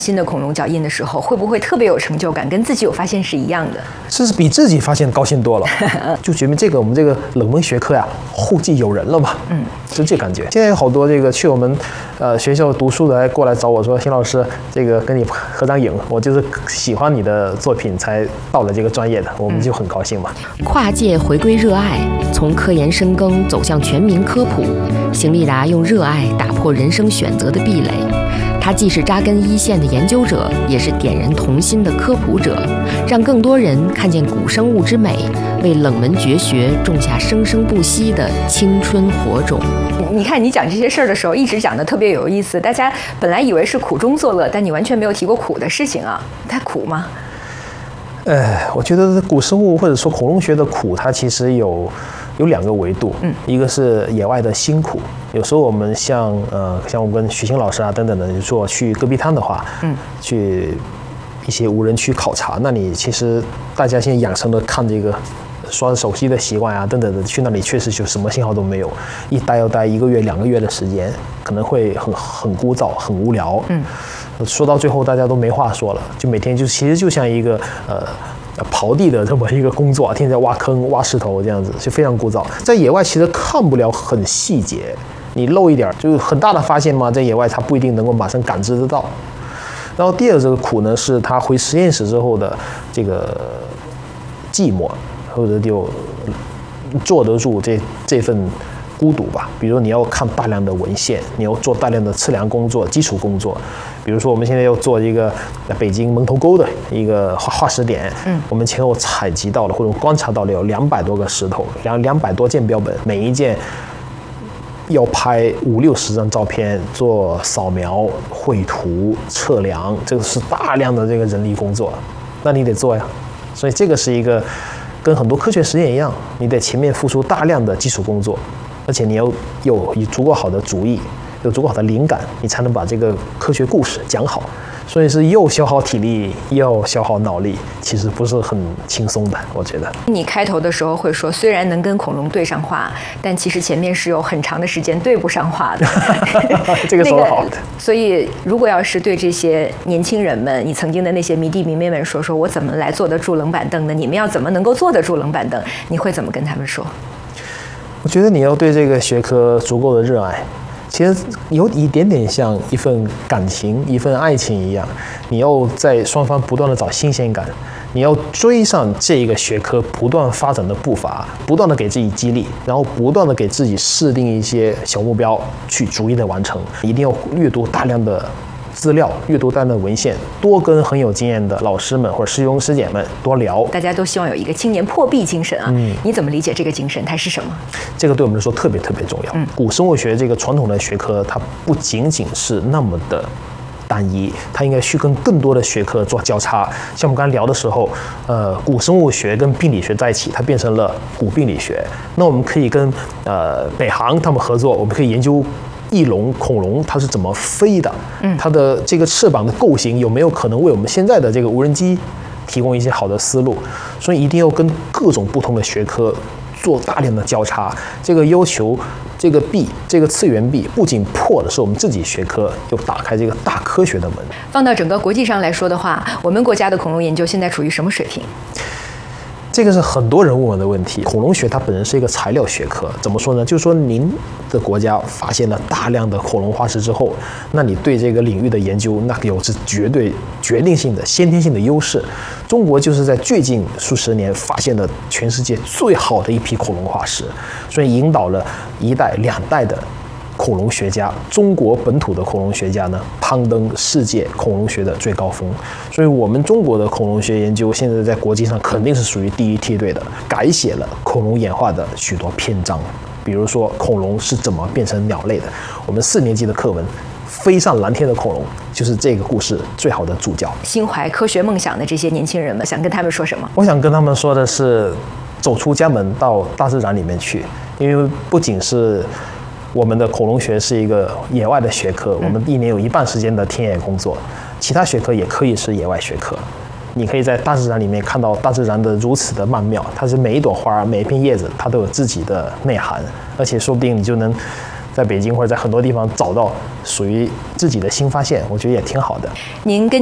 新的恐龙脚印的时候，会不会特别有成就感，跟自己有发现是一样的？ 这是比自己发现高兴多了，就觉得我们这个冷门学科呀，后继有人了嘛，是这感觉。现在有好多这个去我们学校读书的过来找我说，辛老师，这个跟你合张影，我就是喜欢你的作品才到了这个专业的，我们就很高兴嘛。 跨界回归热爱，从科研深耕走向全民科普，邢立达用热爱打破人生选择的壁垒。他既是扎根一线的研究者，也是点燃童心的科普者，让更多人看见古生物之美，为冷门绝学种下生生不息的青春火种。 你看你讲这些事儿的时候，一直讲的特别有意思，大家本来以为是苦中作乐，但你完全没有提过苦的事情啊，它苦吗？ 我觉得古生物或者说恐龙学的苦，它其实有2个维度，一个是野外的辛苦，有时候我们像我跟许昕老师啊等等的，就说去戈壁滩的话，去一些无人区考察，那你其实大家现在养成了看这个刷手机的习惯啊等等的，去那里确实就什么信号都没有，一待要待1个月2个月的时间，可能会很枯燥很无聊，说到最后大家都没话说了，就每天其实就像一个刨地的这么一个工作，天天在挖坑挖石头这样子，就非常枯燥。在野外其实看不了很细节，你漏一点就是很大的发现嘛，在野外它不一定能够马上感知得到。然后第二这个苦呢，是他回实验室之后的这个寂寞，或者就坐得住这份孤独吧。比如你要看大量的文献，你要做大量的测量工作、基础工作。比如说我们现在要做一个北京门头沟的一个化石点，我们前后采集到了或者观察到了有200多个石头，200多件标本，每一件要拍50-60张照片，做扫描、绘图、测量，这个是大量的这个人力工作，那你得做呀。所以这个是一个跟很多科学实验一样，你得前面付出大量的基础工作，而且你要有足够好的主意，有足够好的灵感，你才能把这个科学故事讲好。所以是又消耗体力又消耗脑力，其实不是很轻松的，我觉得。 你开头的时候会说，虽然能跟恐龙对上话，但其实前面是有很长的时间对不上话的。 这个说得好的。 所以如果要是对这些年轻人们，你曾经的那些迷弟迷妹们说我怎么来坐得住冷板凳的，你们要怎么能够坐得住冷板凳，你会怎么跟他们说？ 我觉得你要对这个学科足够的热爱，其实有一点点像一份感情、一份爱情一样，你要在双方不断的找新鲜感，你要追上这个学科不断发展的步伐，不断的给自己激励，然后不断的给自己设定一些小目标，去逐一的完成。一定要阅读大量的资料，阅读大量的文献，多跟很有经验的老师们或者师兄师姐们多聊。 大家都希望有一个青年破壁精神啊，你怎么理解这个精神？它是什么？ 这个对我们来说特别特别重要。古生物学这个传统的学科，它不仅仅是那么的单一，它应该去跟更多的学科做交叉。像我们刚才聊的时候，古生物学跟病理学在一起，它变成了古病理学。那我们可以跟北航他们合作，我们可以研究翼龙、恐龙它是怎么飞的，它的这个翅膀的构型有没有可能为我们现在的这个无人机提供一些好的思路？所以一定要跟各种不同的学科做大量的交叉。这个要求这个壁，这个次元壁不仅破的是我们自己学科，又打开这个大科学的门。 放到整个国际上来说的话，我们国家的恐龙研究现在处于什么水平？ 这个是很多人问我的问题。恐龙学它本身是一个材料学科，怎么说呢？就是说您的国家发现了大量的恐龙化石之后，那你对这个领域的研究，那有着绝对决定性的先天性的优势。中国就是在最近数十年发现了全世界最好的一批恐龙化石，所以引导了1代2代的恐龙学家，中国本土的恐龙学家呢，攀登世界恐龙学的最高峰。所以我们中国的恐龙学研究现在在国际上肯定是属于第一梯队的，改写了恐龙演化的许多篇章。比如说恐龙是怎么变成鸟类的，我们4年级的课文飞上蓝天的恐龙就是这个故事最好的主角。 心怀科学梦想的这些年轻人们，想跟他们说什么？ 我想跟他们说的是，走出家门到大自然里面去，因为不仅是我们的恐龙学是一个野外的学科，我们1年有1半时间的田野工作，其他学科也可以是野外学科。你可以在大自然里面看到大自然的如此的曼妙，它是每一朵花、每一片叶子，它都有自己的内涵，而且说不定你就能在北京或者在很多地方找到属于自己的新发现，我觉得也挺好的。 您跟